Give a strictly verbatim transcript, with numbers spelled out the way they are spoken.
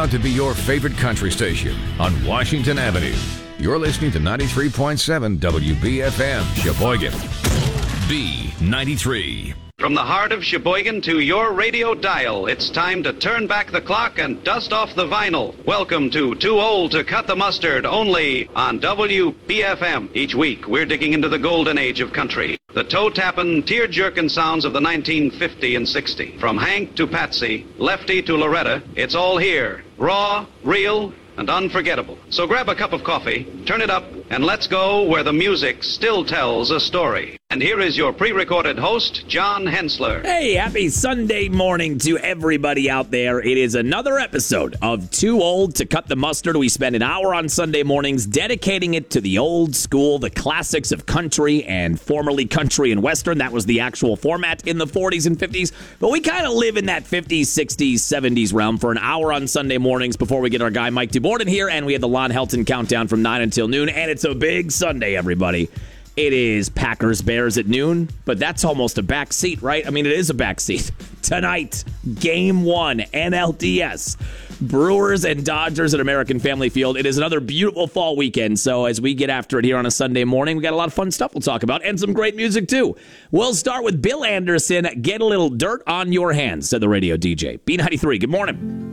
proud to be your favorite country station on Washington Avenue. You're listening to ninety-three point seven W B F M, Sheboygan. B ninety-three. From the heart of Sheboygan to your radio dial, it's time to turn back the clock and dust off the vinyl. Welcome to Too Old to Cut the Mustard, only on W B F M. Each week, we're digging into the golden age of country. The toe-tapping, tear-jerking sounds of the nineteen fifty and sixty. From Hank to Patsy, Lefty to Loretta, it's all here. Raw, real, and unforgettable. So grab a cup of coffee, turn it up, and let's go where the music still tells a story. And here is your pre-recorded host, John Hensler. Hey, happy Sunday morning to everybody out there. It is another episode of Too Old to Cut the Mustard. We spend an hour on Sunday mornings dedicating it to the old school, the classics of country and formerly country and western. That was the actual format in the forties and fifties. But we kind of live in that fifties, sixties, seventies realm for an hour on Sunday mornings before we get our guy Mike DuBorden here. And we have the Lon Helton countdown from nine until noon. And it's a big Sunday, everybody. It is Packers-Bears at noon, but that's almost a back seat, right? I mean, it is a back seat. Tonight, game one, N L D S. Brewers and Dodgers at American Family Field. It is another beautiful fall weekend, so as we get after it here on a Sunday morning, we got a lot of fun stuff we'll talk about, and some great music, too. We'll start with Bill Anderson, Get a Little Dirt on Your Hands, said the radio D J. B ninety-three, good morning.